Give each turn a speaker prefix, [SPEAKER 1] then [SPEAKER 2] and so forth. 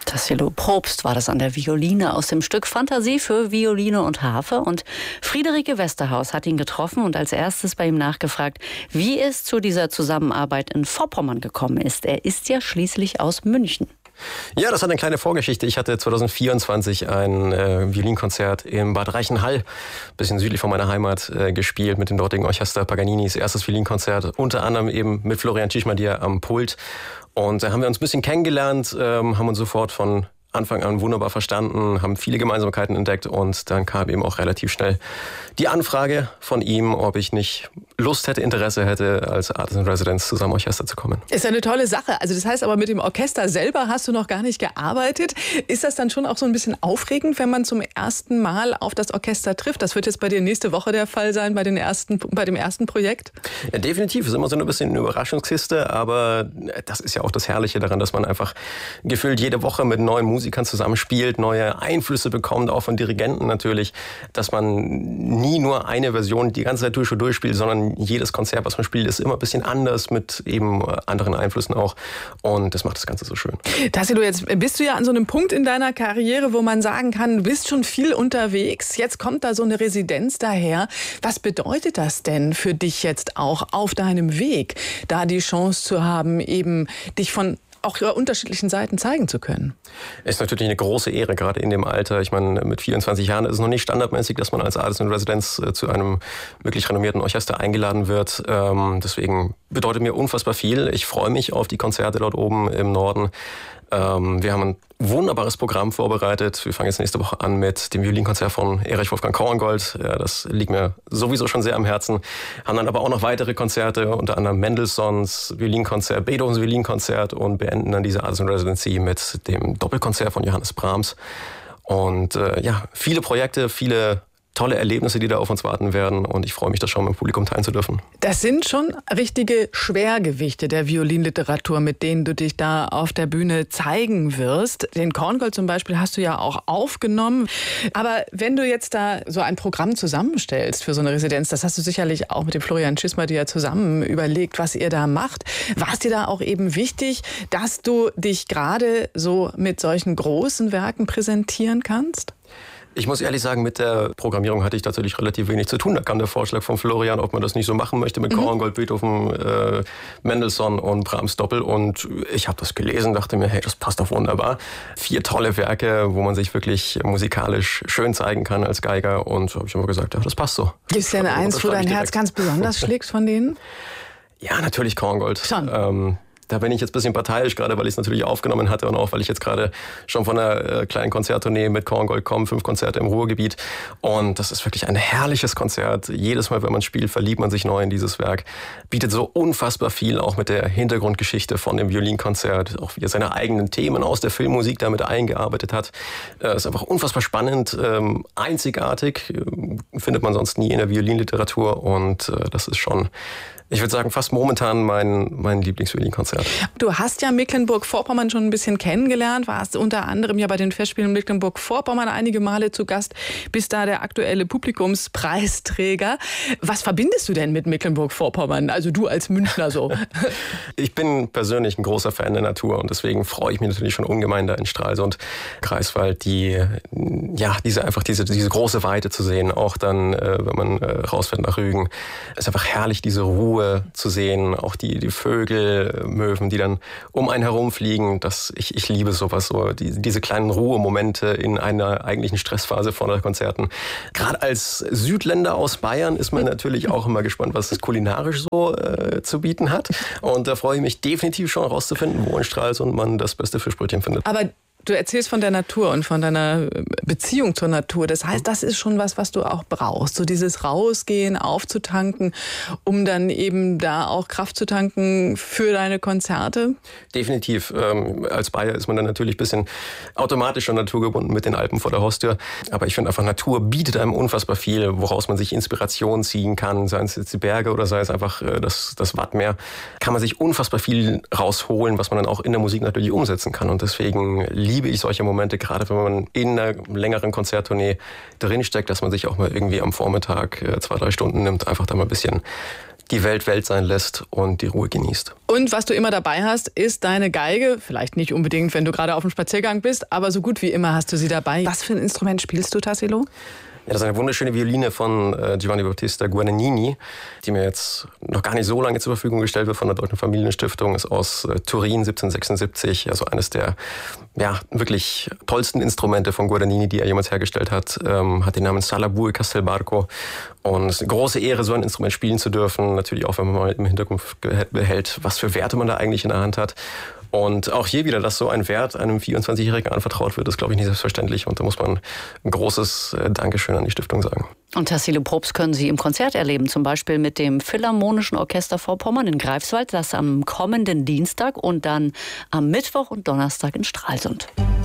[SPEAKER 1] Tassilo Probst war das an der Violine aus dem Stück Fantasie für Violine und Harfe. Und Friederike Westerhaus hat ihn getroffen und als erstes bei ihm nachgefragt, wie es zu dieser Zusammenarbeit in Vorpommern gekommen ist. Er ist ja schließlich aus München.
[SPEAKER 2] Ja, das hat eine kleine Vorgeschichte. Ich hatte 2024 ein Violinkonzert in Bad Reichenhall, bisschen südlich von meiner Heimat, gespielt mit dem dortigen Orchester Paganinis erstes Violinkonzert, unter anderem eben mit Florian Cichmadier am Pult. Und da haben wir uns ein bisschen kennengelernt, haben uns sofort von Anfang an wunderbar verstanden, haben viele Gemeinsamkeiten entdeckt und dann kam eben auch relativ schnell die Anfrage von ihm, ob ich nicht Lust hätte, Interesse hätte, als Artist in Residence zu seinem Orchester zu kommen.
[SPEAKER 3] Ist eine tolle Sache. Also das heißt aber, mit dem Orchester selber hast du noch gar nicht gearbeitet. Ist das dann schon auch so ein bisschen aufregend, wenn man zum ersten Mal auf das Orchester trifft? Das wird jetzt bei dir nächste Woche der Fall sein, bei dem ersten Projekt?
[SPEAKER 2] Ja, definitiv. Es ist immer so ein bisschen eine Überraschungskiste, aber das ist ja auch das Herrliche daran, dass man einfach gefühlt jede Woche mit neuen Musikern zusammenspielt, neue Einflüsse bekommt, auch von Dirigenten natürlich, dass man nie nur eine Version die ganze Zeit durchspielt, sondern jedes Konzert, was man spielt, ist immer ein bisschen anders mit eben anderen Einflüssen auch und das macht das Ganze so schön.
[SPEAKER 3] Tassilo, jetzt bist du ja an so einem Punkt in deiner Karriere, wo man sagen kann, du bist schon viel unterwegs, jetzt kommt da so eine Residenz daher. Was bedeutet das denn für dich jetzt auch auf deinem Weg, da die Chance zu haben, eben dich von auch unterschiedlichen Seiten zeigen zu können?
[SPEAKER 2] Ist natürlich eine große Ehre, gerade in dem Alter. Ich meine, mit 24 Jahren ist es noch nicht standardmäßig, dass man als Artist in Residence zu einem wirklich renommierten Orchester eingeladen wird. Deswegen bedeutet mir unfassbar viel. Ich freue mich auf die Konzerte dort oben im Norden. Wir haben ein wunderbares Programm vorbereitet. Wir fangen jetzt nächste Woche an mit dem Violinkonzert von Erich Wolfgang Korngold. Ja, das liegt mir sowieso schon sehr am Herzen. Haben dann aber auch noch weitere Konzerte, unter anderem Mendelssohns Violinkonzert, Beethovens Violinkonzert und beenden dann diese Artist in Residency mit dem Doppelkonzert von Johannes Brahms. Und viele Projekte, viele tolle Erlebnisse, die da auf uns warten werden und ich freue mich, das schon mit dem Publikum teilen zu dürfen.
[SPEAKER 3] Das sind schon richtige Schwergewichte der Violinliteratur, mit denen du dich da auf der Bühne zeigen wirst. Den Korngold zum Beispiel hast du ja auch aufgenommen. Aber wenn du jetzt da so ein Programm zusammenstellst für so eine Residenz, das hast du sicherlich auch mit dem Florian Cichmadier zusammen überlegt, was ihr da macht. War es dir da auch eben wichtig, dass du dich gerade so mit solchen großen Werken präsentieren kannst?
[SPEAKER 2] Ich muss ehrlich sagen, mit der Programmierung hatte ich tatsächlich relativ wenig zu tun. Da kam der Vorschlag von Florian, ob man das nicht so machen möchte mit Korngold, Beethoven, Mendelssohn und Brahms Doppel. Und ich habe das gelesen, dachte mir, hey, das passt doch wunderbar. 4 tolle Werke, wo man sich wirklich musikalisch schön zeigen kann als Geiger. Und so habe ich immer gesagt, ja, das passt so.
[SPEAKER 3] Gibt es denn eins, wo dein Herz ganz besonders schlägt von denen?
[SPEAKER 2] Ja, natürlich Korngold.
[SPEAKER 3] Schon.
[SPEAKER 2] Da bin ich jetzt ein bisschen parteiisch, gerade weil ich es natürlich aufgenommen hatte und auch weil ich jetzt gerade schon von einer kleinen Konzerttournee mit Korngold komme, 5 Konzerte im Ruhrgebiet. Und das ist wirklich ein herrliches Konzert. Jedes Mal, wenn man spielt, verliebt man sich neu in dieses Werk. Bietet so unfassbar viel, auch mit der Hintergrundgeschichte von dem Violinkonzert, auch wie er seine eigenen Themen aus der Filmmusik damit eingearbeitet hat. Ist einfach unfassbar spannend, einzigartig, findet man sonst nie in der Violinliteratur und das ist schon, ich würde sagen, fast momentan mein Lieblingsviolinkonzert.
[SPEAKER 3] Du hast ja Mecklenburg-Vorpommern schon ein bisschen kennengelernt, warst unter anderem ja bei den Festspielen Mecklenburg-Vorpommern einige Male zu Gast, bist da der aktuelle Publikumspreisträger. Was verbindest du denn mit Mecklenburg-Vorpommern? Also du als Münchner so.
[SPEAKER 2] Ich bin persönlich ein großer Fan der Natur und deswegen freue ich mich natürlich schon ungemein, da in Stralsund, Greifswald, diese große Weite zu sehen. Auch dann, wenn man rausfährt nach Rügen. Es ist einfach herrlich, diese Ruhe zu sehen, auch die Vögel, Möwen, die dann um einen herumfliegen. Ich liebe sowas, so diese kleinen Ruhemomente in einer eigentlichen Stressphase vor den Konzerten. Gerade als Südländer aus Bayern ist man natürlich auch immer gespannt, was es kulinarisch so zu bieten hat. Und da freue ich mich definitiv schon herauszufinden, wo in Stralsund man das beste Fischbrötchen findet.
[SPEAKER 3] Aber du erzählst von der Natur und von deiner Beziehung zur Natur. Das heißt, das ist schon was du auch brauchst. So dieses Rausgehen, aufzutanken, um dann eben da auch Kraft zu tanken für deine Konzerte?
[SPEAKER 2] Definitiv. Als Bayer ist man dann natürlich ein bisschen automatisch schon naturgebunden mit den Alpen vor der Haustür. Aber ich finde einfach, Natur bietet einem unfassbar viel, woraus man sich Inspiration ziehen kann. Seien es jetzt die Berge oder sei es einfach das Wattmeer. Kann man sich unfassbar viel rausholen, was man dann auch in der Musik natürlich umsetzen kann. Und deswegen liebe ich solche Momente, gerade wenn man in einer längeren Konzerttournee drinsteckt, dass man sich auch mal irgendwie am Vormittag 2-3 Stunden nimmt, einfach da mal ein bisschen die Welt Welt sein lässt und die Ruhe genießt.
[SPEAKER 3] Und was du immer dabei hast, ist deine Geige. Vielleicht nicht unbedingt, wenn du gerade auf dem Spaziergang bist, aber so gut wie immer hast du sie dabei. Was für ein Instrument spielst du, Tassilo?
[SPEAKER 2] Ja, das ist eine wunderschöne Violine von Giovanni Battista Guadagnini, die mir jetzt noch gar nicht so lange zur Verfügung gestellt wird von der Deutschen Familienstiftung. Ist aus Turin 1776, also eines der wirklich tollsten Instrumente von Guadagnini, die er jemals hergestellt hat. Hat den Namen Sala Bue Castelbarco. Und es ist eine große Ehre, so ein Instrument spielen zu dürfen. Natürlich auch, wenn man mal im Hintergrund behält, was für Werte man da eigentlich in der Hand hat. Und auch hier wieder, dass so ein Wert einem 24-Jährigen anvertraut wird, ist, glaube ich, nicht selbstverständlich. Und da muss man ein großes Dankeschön an die Stiftung sagen.
[SPEAKER 1] Und Tassilo Probst können Sie im Konzert erleben, zum Beispiel mit dem Philharmonischen Orchester Vorpommern in Greifswald, das am kommenden Dienstag und dann am Mittwoch und Donnerstag in Stralsund.